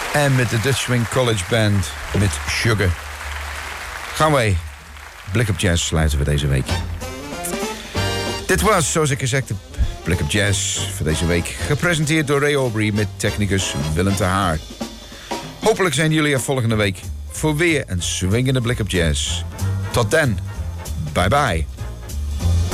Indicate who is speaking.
Speaker 1: En met de Dutch Swing College Band met Sugar gaan wij Blik op Jazz sluiten we deze week. Dit was, zoals ik gezegd heb, Blik op Jazz voor deze week. Gepresenteerd door Ray Aubrey met technicus Willem de Haar. Hopelijk zijn jullie er volgende week voor weer een swingende Blik op Jazz. Tot dan, bye bye.